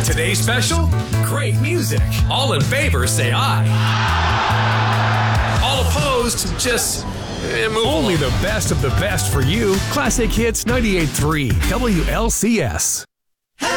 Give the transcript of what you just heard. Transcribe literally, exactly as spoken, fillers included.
Today's special? Great music. All in favor, say aye. All opposed, just eh, move Only along. the best of the best for you. Classic Hits ninety-eight point three W L C S.